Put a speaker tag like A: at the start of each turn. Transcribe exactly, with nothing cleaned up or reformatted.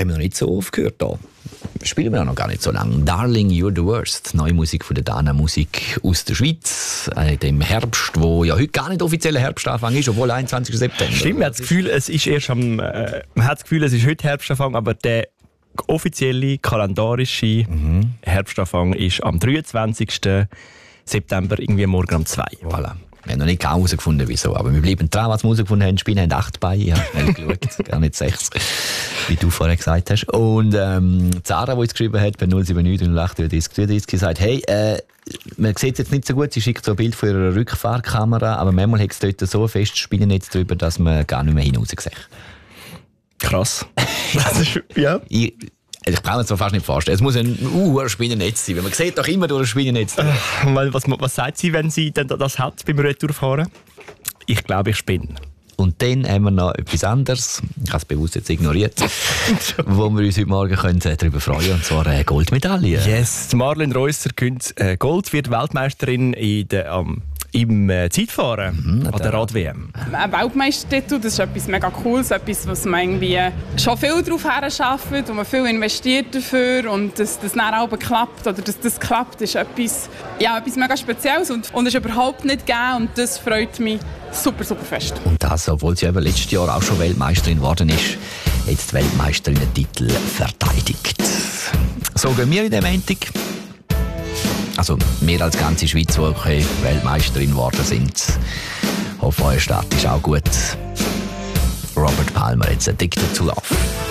A: haben wir noch nicht so aufgehört hier. Spielen wir noch gar nicht so lange. Darling, You're the Worst. Neue Musik von der Dana Musik aus der Schweiz. In dem Herbst, wo ja heute gar nicht offizieller Herbstanfang ist, obwohl einundzwanzigsten September.
B: Stimmt, man hat das Gefühl, es ist erst am, äh, man hat das Gefühl, es ist heute Herbstanfang, aber der offizielle kalendarische mhm. Herbstanfang ist am dreiundzwanzigsten September, irgendwie morgen um zwei.
A: Voilà. Wir haben noch nicht herausgefunden, wieso. Aber wir bleiben dran, was wir herausgefunden haben. Spinnen haben acht Beine. Ich habe schnell geschaut. Gar nicht sechs, wie du vorher gesagt hast. Und ähm, Zara, die uns geschrieben hat, bei null sieben neun null acht drei drei drei drei, gesagt, hey, äh, man sieht es jetzt nicht so gut. Sie schickt so ein Bild von ihrer Rückfahrkamera, aber manchmal hat es dort so fest Spinnennetz drüber, dass man gar nicht mehr hinaus sieht.
B: Krass. Das ist, ja.
A: Ich, Ich kann mir das fast nicht vorstellen. Es muss ein uh, Spinnennetz sein. Man sieht doch immer durch ein Spinnennetz.
B: Äh, was, was sagt sie, wenn sie denn das hat beim Retourfahren? Ich glaube, ich spinne.
A: Und dann haben wir noch etwas anderes, ich habe es bewusst jetzt ignoriert, wo wir uns heute Morgen können, äh, darüber freuen können, und zwar eine Goldmedaille.
B: Yes, Marlen Reusser gewinnt äh, Gold, wird Weltmeisterin in der, um, im äh, Zeitfahren mhm, an der Rad-W M.
C: Ein Weltmeistertitel, das ist etwas mega Cooles, etwas, was man irgendwie schon viel darauf herarbeitet, wo man viel investiert dafür, und dass das dann auch klappt, oder dass das klappt, ist etwas, ja, etwas mega Spezielles und, und ist überhaupt nicht gegeben, und das freut mich super, super fest.
A: Und das, obwohl sie eben letztes Jahr auch schon Weltmeisterin geworden ist, jetzt Weltmeisterinnen-Titel verteidigt. So gehen wir in dem Montag. Also wir als ganze Schweiz, die okay Weltmeisterin geworden sind. Ich hoffe, euer Start ist auch gut. Robert Palmer, jetzt deckt dazu auf.